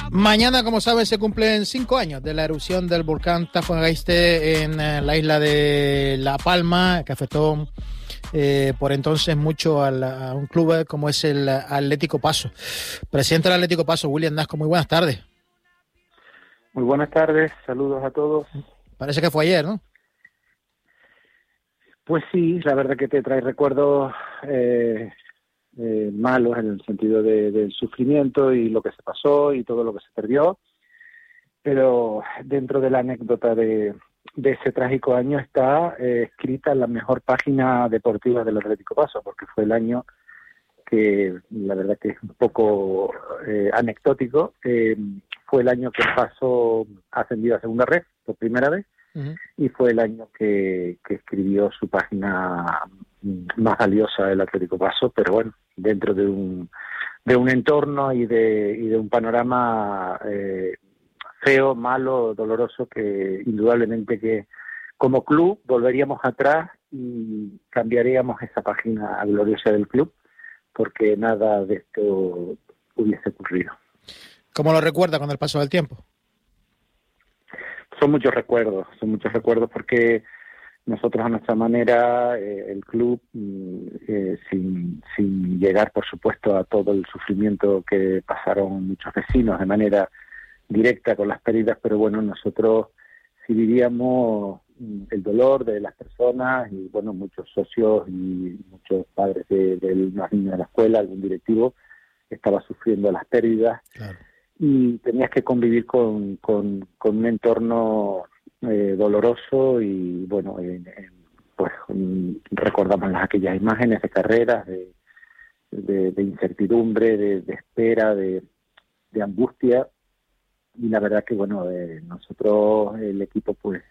Mañana, como saben, se cumplen 5 años de la erupción del volcán Tafogaiste en la isla de La Palma, que afectó por entonces mucho a un club como es el Atlético Paso. Presidente del Atlético Paso, William Nasco, muy buenas tardes. Muy buenas tardes, saludos a todos. Parece que fue ayer, ¿no? Pues sí, la verdad que te trae recuerdos malos en el sentido del sufrimiento y lo que se pasó y todo lo que se perdió, pero dentro de la anécdota de ese trágico año está escrita la mejor página deportiva del Atlético Paso, porque fue el año que la verdad que es un poco anecdótico. Fue el año que el Paso ascendió a segunda red por primera vez. Uh-huh. Y fue el año que escribió su página más valiosa el Atlético Paso, pero bueno, dentro de un entorno y de un panorama feo, malo, doloroso, que indudablemente que como club volveríamos atrás y cambiaríamos esa página gloriosa del club, porque nada de esto hubiese ocurrido. ¿Cómo lo recuerda con el paso del tiempo? Son muchos recuerdos porque nosotros a nuestra manera, el club, sin llegar por supuesto a todo el sufrimiento que pasaron muchos vecinos de manera directa con las pérdidas, pero bueno, nosotros sí vivíamos el dolor de las personas y bueno, muchos socios y muchos padres de los niños de la escuela, algún directivo estaba sufriendo las pérdidas. Claro. Y tenías que convivir con un entorno doloroso y bueno, pues recordamos aquellas imágenes de carreras, de incertidumbre, de espera, de angustia, y la verdad que bueno, nosotros, el equipo, pues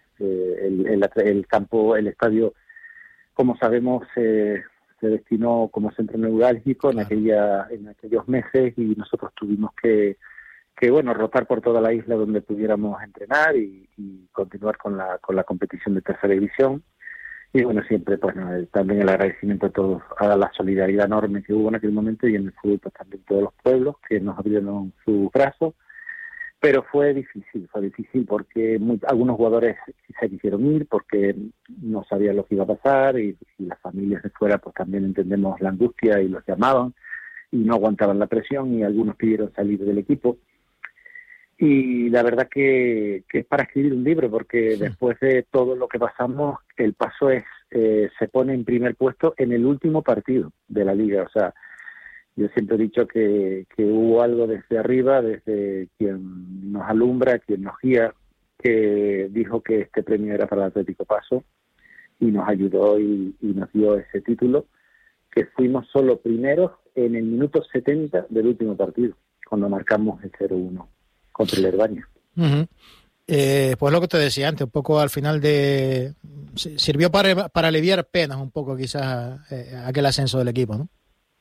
el campo, el estadio, como sabemos, se destinó como centro neurálgico en aquellos meses, y nosotros tuvimos que bueno, rotar por toda la isla donde pudiéramos entrenar y continuar con la competición de tercera división. Y bueno, siempre pues también el agradecimiento a todos, a la solidaridad enorme que hubo en aquel momento, y en el fútbol pues también todos los pueblos que nos abrieron sus brazos. Pero fue difícil porque algunos jugadores se quisieron ir porque no sabían lo que iba a pasar, y las familias de fuera pues también entendemos la angustia y los llamaban y no aguantaban la presión, y algunos pidieron salir del equipo. Y la verdad que es para escribir un libro, porque sí, después de todo lo que pasamos, el Paso se pone en primer puesto en el último partido de la Liga. O sea, yo siempre he dicho que hubo algo desde arriba, desde quien nos alumbra, quien nos guía, que dijo que este premio era para el Atlético Paso, y nos ayudó y nos dio ese título, que fuimos solo primeros en el minuto 70 del último partido, cuando marcamos el 0-1. Contra el Herbania. Uh-huh. Pues lo que te decía antes, un poco al final sirvió para aliviar penas un poco quizás aquel ascenso del equipo, ¿no?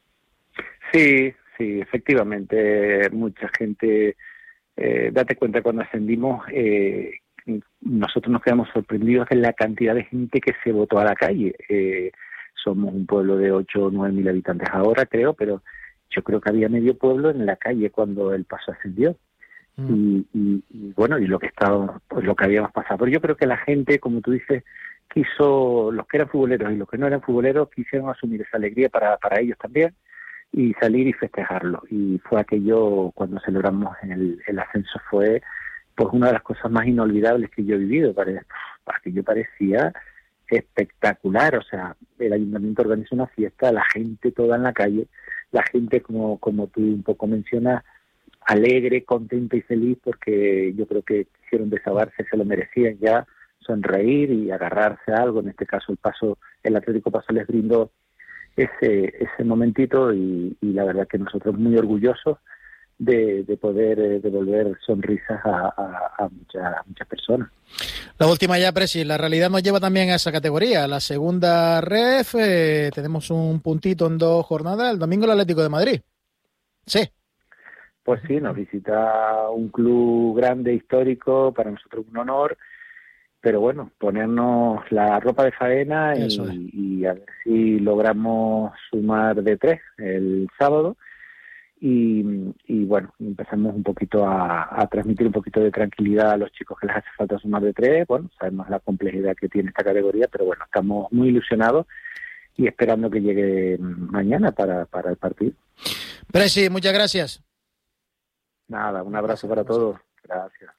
Sí, efectivamente, mucha gente, date cuenta, cuando ascendimos, nosotros nos quedamos sorprendidos de la cantidad de gente que se votó a la calle. Somos un pueblo de 8 o 9 mil habitantes ahora, creo, pero yo creo que había medio pueblo en la calle cuando el Paso ascendió. Y bueno, y lo que habíamos pasado. Pero yo creo que la gente, como tú dices, los que eran futboleros y los que no eran futboleros, quisieron asumir esa alegría para ellos también, y salir y festejarlo. Y fue aquello, cuando celebramos el ascenso, fue pues una de las cosas más inolvidables que yo he vivido. Aquello parecía espectacular. O sea, el ayuntamiento organizó una fiesta, la gente toda en la calle, la gente, como tú un poco mencionas, alegre, contenta y feliz, porque yo creo que quisieron desahogarse, se lo merecían ya, sonreír y agarrarse a algo. En este caso el Atlético Paso les brindó ese momentito, y la verdad que nosotros muy orgullosos de poder devolver sonrisas a muchas personas. La última ya, Presi, la realidad nos lleva también a esa categoría. La segunda ref, tenemos un puntito en 2 jornadas, el domingo el Atlético de Madrid. Sí. Pues sí, nos visita un club grande, histórico, para nosotros un honor, pero bueno, ponernos la ropa de faena y a ver si logramos sumar de 3 el sábado, y bueno, empezamos un poquito a transmitir un poquito de tranquilidad a los chicos que les hace falta sumar de 3. Bueno, sabemos la complejidad que tiene esta categoría, pero bueno, estamos muy ilusionados y esperando que llegue mañana para el partido. Presi, muchas gracias. Nada, un abrazo para todos. Gracias.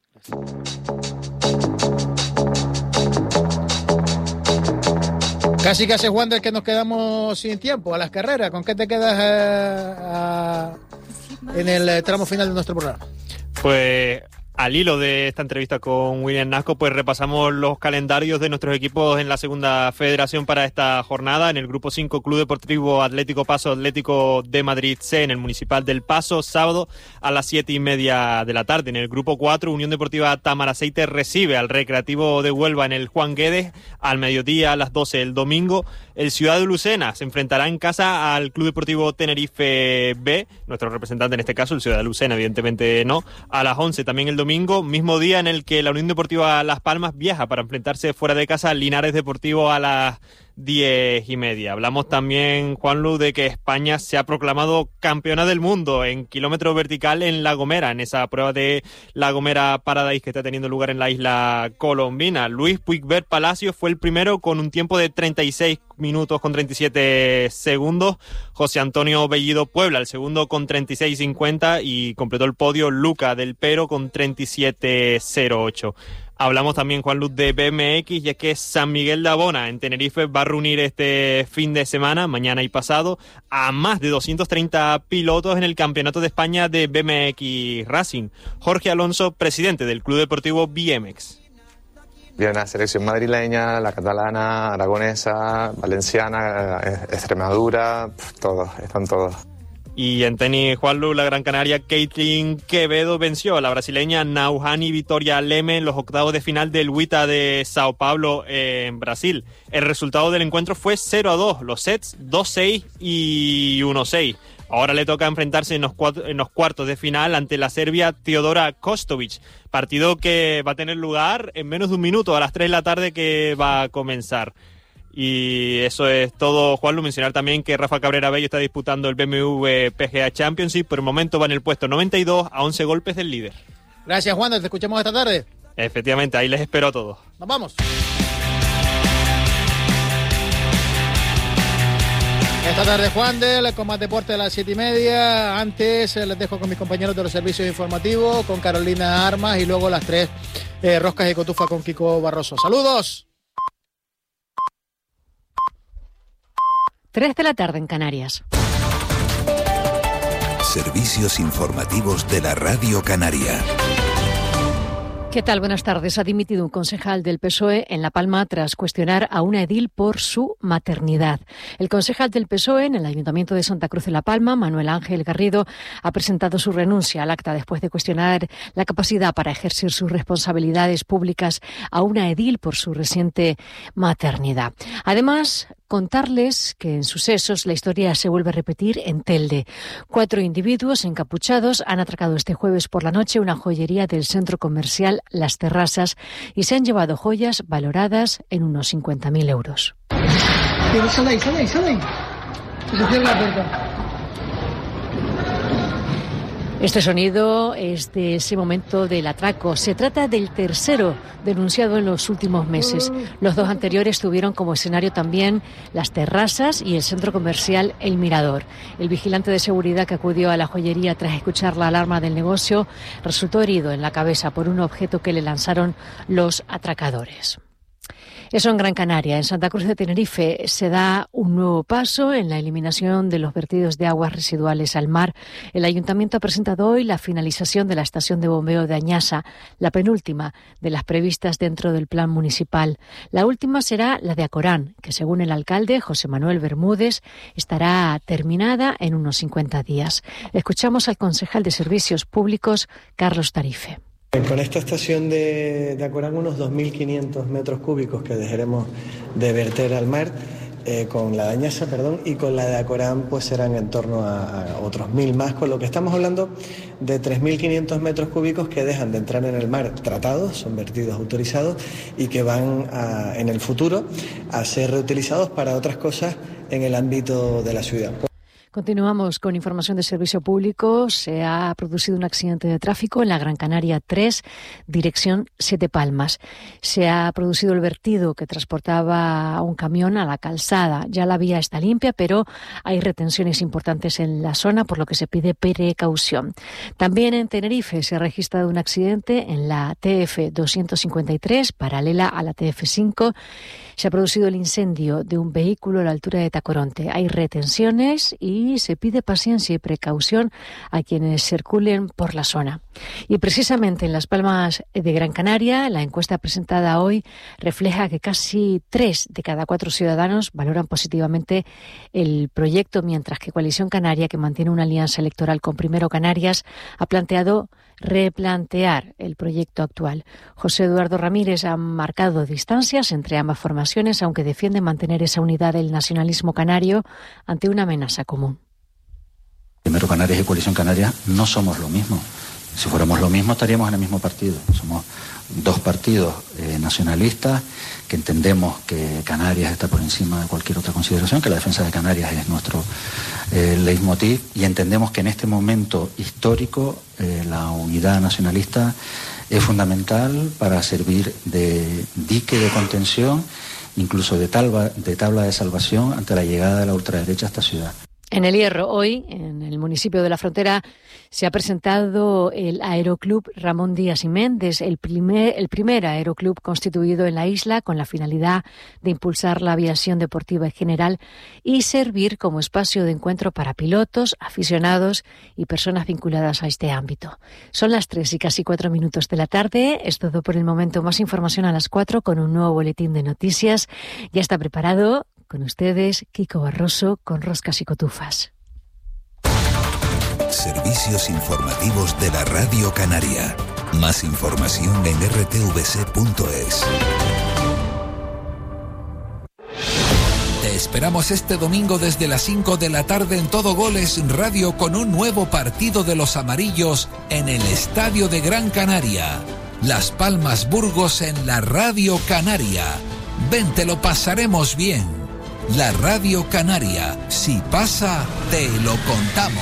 Casi que hace Wander que nos quedamos sin tiempo a las carreras. ¿Con qué te quedas en el tramo final de nuestro programa? Pues al hilo de esta entrevista con William Nasco, pues repasamos los calendarios de nuestros equipos en la segunda federación para esta jornada. En el grupo 5, Club Deportivo Atlético Paso Atlético de Madrid C, en el Municipal del Paso, sábado a las 7:30 de la tarde. En el grupo 4, Unión Deportiva Tamaraceite recibe al Recreativo de Huelva en el Juan Guedes al mediodía a las 12. El domingo, el Ciudad de Lucena se enfrentará en casa al Club Deportivo Tenerife B, nuestro representante en este caso, el Ciudad de Lucena, evidentemente no, a las 11. También el domingo, mismo día en el que la Unión Deportiva Las Palmas viaja para enfrentarse fuera de casa al Linares Deportivo a las 10:30. Hablamos también, Juanlu, de que España se ha proclamado campeona del mundo en kilómetro vertical en La Gomera, en esa prueba de La Gomera Paradise que está teniendo lugar en la isla colombina. Luis Puigvert Palacios fue el primero con un tiempo de 36 minutos con 37 segundos. José Antonio Bellido Puebla, el segundo con 36:50, y completó el podio Luca del Pero con 37:08. Hablamos también, Juan Luz, de BMX, y es que San Miguel de Abona en Tenerife va a reunir este fin de semana, mañana y pasado, a más de 230 pilotos en el Campeonato de España de BMX Racing. Jorge Alonso, presidente del Club Deportivo BMX. Viene la selección madrileña, la catalana, aragonesa, valenciana, Extremadura, todos, están todos. Y en tenis, Juanlu, la Gran Canaria Caitlin Quevedo venció a la brasileña Nauhani Vitória Leme en los octavos de final del WTA de Sao Paulo en Brasil. El resultado del encuentro fue 0-2, los sets 2-6 y 1-6. Ahora le toca enfrentarse en los cuartos de final ante la serbia Teodora Kostovic, partido que va a tener lugar en menos de un minuto, a las 3 de la tarde que va a comenzar. Y eso es todo, Juanlu. Mencionar también que Rafa Cabrera Bello está disputando el BMW PGA Championship. Por el momento va en el puesto 92 a 11 golpes del líder. Gracias, Juan. Te escuchamos esta tarde. Efectivamente, ahí les espero a todos. Nos vamos. Esta tarde Juan con más deporte a las 7:30. Antes les dejo con mis compañeros de los servicios informativos, con Carolina Armas, y luego las 3 roscas y cotufa con Kiko Barroso. ¡Saludos! 3 de la tarde en Canarias. Servicios informativos de la Radio Canaria. ¿Qué tal? Buenas tardes. Ha dimitido un concejal del PSOE en La Palma tras cuestionar a una edil por su maternidad. El concejal del PSOE en el Ayuntamiento de Santa Cruz de La Palma, Manuel Ángel Garrido, ha presentado su renuncia al acta después de cuestionar la capacidad para ejercer sus responsabilidades públicas a una edil por su reciente maternidad. Además, contarles que en Sucesos la historia se vuelve a repetir en Telde. 4 individuos encapuchados han atracado este jueves por la noche una joyería del centro comercial Las Terrazas y se han llevado joyas valoradas en unos 50.000 euros. Sal ahí. Que se cierre la puerta. Este sonido es de ese momento del atraco. Se trata del tercero denunciado en los últimos meses. Los 2 anteriores tuvieron como escenario también Las Terrazas y el centro comercial El Mirador. El vigilante de seguridad que acudió a la joyería tras escuchar la alarma del negocio resultó herido en la cabeza por un objeto que le lanzaron los atracadores. Eso en Gran Canaria. En Santa Cruz de Tenerife se da un nuevo paso en la eliminación de los vertidos de aguas residuales al mar. El Ayuntamiento ha presentado hoy la finalización de la estación de bombeo de Añasa, la penúltima de las previstas dentro del plan municipal. La última será la de Acorán, que según el alcalde, José Manuel Bermúdez, estará terminada en unos 50 días. Escuchamos al concejal de Servicios Públicos, Carlos Tarife. Con esta estación de Acorán, unos 2.500 metros cúbicos que dejaremos de verter al mar, con la de Añasa, y con la de Acorán pues serán en torno a otros 1.000 más, con lo que estamos hablando de 3.500 metros cúbicos que dejan de entrar en el mar tratados, son vertidos autorizados y que van en el futuro a ser reutilizados para otras cosas en el ámbito de la ciudad. Continuamos con información de servicio público. Se ha producido un accidente de tráfico en la Gran Canaria 3, dirección Siete Palmas. Se ha producido el vertido que transportaba un camión a la calzada. Ya la vía está limpia, pero hay retenciones importantes en la zona, por lo que se pide precaución. También en Tenerife se ha registrado un accidente en la TF 253, paralela a la TF 5. Se ha producido el incendio de un vehículo a la altura de Tacoronte. Hay retenciones y se pide paciencia y precaución a quienes circulen por la zona. Y precisamente en Las Palmas de Gran Canaria, la encuesta presentada hoy refleja que casi 3 de cada 4 ciudadanos valoran positivamente el proyecto, mientras que Coalición Canaria, que mantiene una alianza electoral con Primero Canarias, ha planteado replantear el proyecto actual. José Eduardo Ramírez ha marcado distancias entre ambas formaciones, aunque defiende mantener esa unidad del nacionalismo canario ante una amenaza común. Primero Canarias y Coalición Canaria no somos lo mismo. Si fuéramos lo mismo estaríamos en el mismo partido. Somos 2 partidos nacionalistas que entendemos que Canarias está por encima de cualquier otra consideración, que la defensa de Canarias es nuestro leitmotiv, y entendemos que en este momento histórico la unidad nacionalista es fundamental para servir de dique de contención, incluso de tabla de salvación ante la llegada de la ultraderecha a esta ciudad. En El Hierro, hoy, en el municipio de La Frontera, se ha presentado el Aeroclub Ramón Díaz y Méndez, el primer aeroclub constituido en la isla con la finalidad de impulsar la aviación deportiva en general y servir como espacio de encuentro para pilotos, aficionados y personas vinculadas a este ámbito. Son las 3 y casi 4 minutos de la tarde. Es todo por el momento. Más información a las 4 con un nuevo boletín de noticias. Ya está preparado. Con ustedes, Kiko Barroso, con Roscas y Cotufas. Servicios informativos de la Radio Canaria. Más información en rtvc.es. Te esperamos este domingo desde las 5 de la tarde en Todo Goles Radio con un nuevo partido de los amarillos en el Estadio de Gran Canaria. Las Palmas Burgos en la Radio Canaria. Ven, te lo pasaremos bien. La Radio Canaria, si pasa, te lo contamos.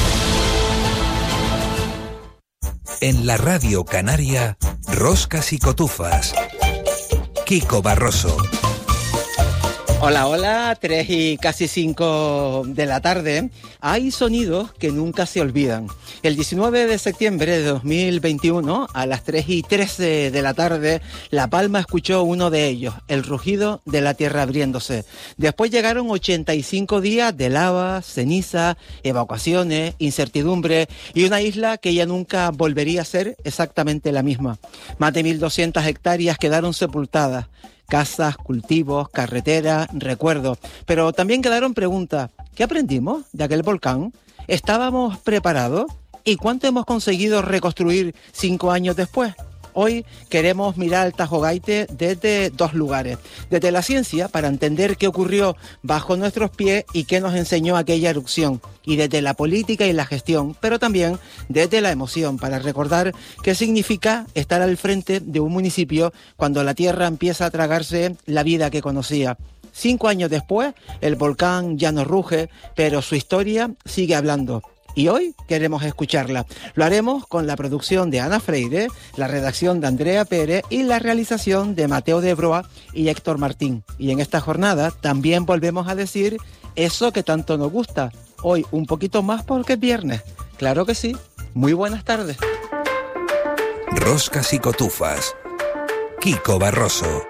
En la Radio Canaria, Roscas y Cotufas. Kiko Barroso. Hola, hola, 3 y casi 5 de la tarde. Hay sonidos que nunca se olvidan. El 19 de septiembre de 2021, a las 3 y 13 de la tarde, La Palma escuchó uno de ellos, el rugido de la tierra abriéndose. Después llegaron 85 días de lava, ceniza, evacuaciones, incertidumbre y una isla que ya nunca volvería a ser exactamente la misma. Más de 1.200 hectáreas quedaron sepultadas. Casas, cultivos, carreteras, recuerdos. Pero también quedaron preguntas. ¿Qué aprendimos de aquel volcán? ¿Estábamos preparados? ¿Y cuánto hemos conseguido reconstruir 5 años después? Hoy queremos mirar al Tajo Gaite desde 2 lugares. Desde la ciencia, para entender qué ocurrió bajo nuestros pies y qué nos enseñó aquella erupción. Y desde la política y la gestión, pero también desde la emoción, para recordar qué significa estar al frente de un municipio cuando la tierra empieza a tragarse la vida que conocía. 5 años después, el volcán ya no ruge, pero su historia sigue hablando. Y hoy queremos escucharla. Lo haremos con la producción de Ana Freire, la redacción de Andrea Pérez y la realización de Mateo de Broa y Héctor Martín. Y en esta jornada también volvemos a decir eso que tanto nos gusta. Hoy un poquito más porque es viernes. Claro que sí. Muy buenas tardes. Roscas y Cotufas. Kiko Barroso.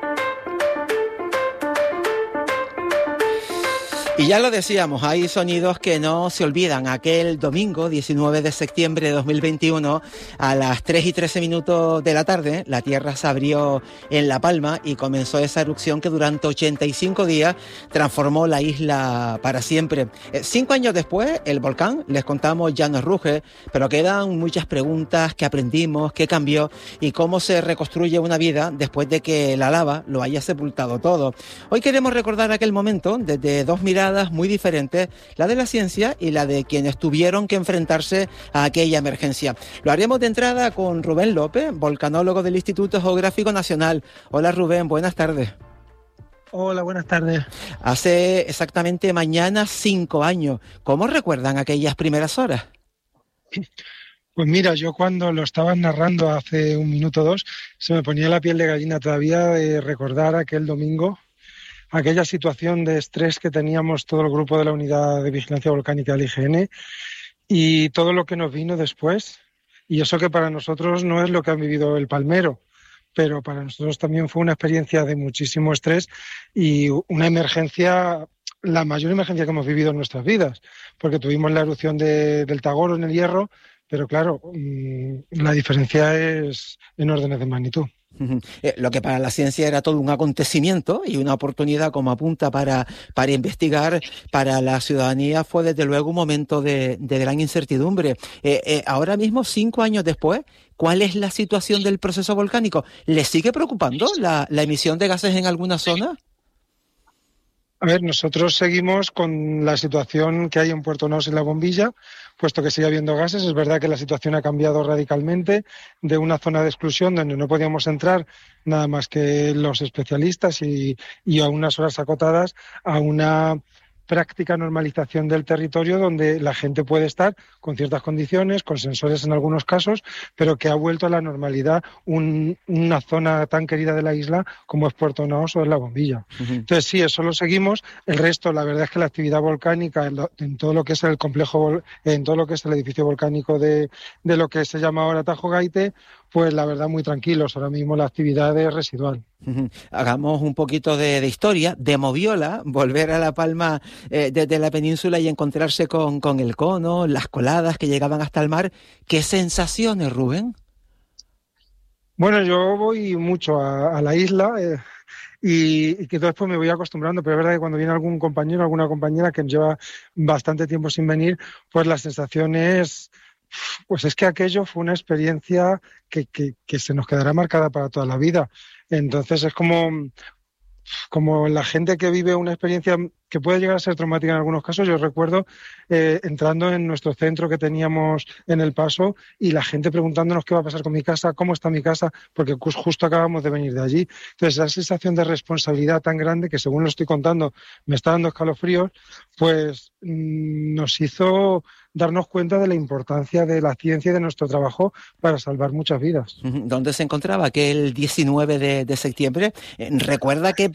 Y ya lo decíamos, hay sonidos que no se olvidan. Aquel domingo, 19 de septiembre de 2021, a las 3 y 13 minutos de la tarde, la tierra se abrió en La Palma y comenzó esa erupción que durante 85 días transformó la isla para siempre. 5 años después, el volcán, les contamos, ya no ruge, pero quedan muchas preguntas: qué aprendimos, qué cambió y cómo se reconstruye una vida después de que la lava lo haya sepultado todo. Hoy queremos recordar aquel momento desde 2 miradas muy diferentes, la de la ciencia y la de quienes tuvieron que enfrentarse a aquella emergencia. Lo haremos de entrada con Rubén López, volcanólogo del Instituto Geográfico Nacional. Hola Rubén, buenas tardes. Hola, buenas tardes. Hace exactamente mañana 5 años. ¿Cómo recuerdan aquellas primeras horas? Pues mira, yo cuando lo estabas narrando hace 1 minuto o 2, se me ponía la piel de gallina todavía de recordar aquel domingo, aquella situación de estrés que teníamos todo el grupo de la Unidad de Vigilancia Volcánica del IGN y todo lo que nos vino después. Y eso que para nosotros no es lo que ha vivido el Palmero, pero para nosotros también fue una experiencia de muchísimo estrés y una emergencia, la mayor emergencia que hemos vivido en nuestras vidas, porque tuvimos la erupción del Tagoro en el Hierro, pero claro, la diferencia es en órdenes de magnitud. Lo que para la ciencia era todo un acontecimiento y una oportunidad, como apunta, para investigar, para la ciudadanía fue desde luego un momento de gran incertidumbre. Ahora mismo, 5 años después, ¿cuál es la situación del proceso volcánico? ¿Le sigue preocupando la emisión de gases en alguna zona? A ver, nosotros seguimos con la situación que hay en Puerto Naos en La Bombilla, puesto que sigue habiendo gases. Es verdad que la situación ha cambiado radicalmente de una zona de exclusión donde no podíamos entrar nada más que los especialistas y a unas horas acotadas a una práctica normalización del territorio donde la gente puede estar con ciertas condiciones, con sensores en algunos casos, pero que ha vuelto a la normalidad una zona tan querida de la isla como es Puerto Naos o es La Bombilla. Entonces sí, eso lo seguimos. El resto, la verdad es que la actividad volcánica en todo lo que es el complejo, en todo lo que es el edificio volcánico de lo que se llama ahora Tajo Gaite, pues la verdad muy tranquilos. Ahora mismo la actividad es residual. Hagamos un poquito de historia, de moviola, volver a La Palma desde la península y encontrarse con el cono, las coladas que llegaban hasta el mar. ¿Qué sensaciones, Rubén? Bueno, yo voy mucho a la isla y que después me voy acostumbrando, pero es verdad que cuando viene algún compañero, alguna compañera que lleva bastante tiempo sin venir, pues la sensación es... Pues es que aquello fue una experiencia que se nos quedará marcada para toda la vida. Entonces es como la gente que vive una experiencia que puede llegar a ser traumática en algunos casos. Yo recuerdo entrando en nuestro centro que teníamos en El Paso y la gente preguntándonos qué va a pasar con mi casa, cómo está mi casa, porque justo acabamos de venir de allí. Entonces esa sensación de responsabilidad tan grande que, según lo estoy contando, me está dando escalofríos, pues nos hizo darnos cuenta de la importancia de la ciencia y de nuestro trabajo para salvar muchas vidas. ¿Dónde se encontraba aquel 19 de septiembre? Recuerda que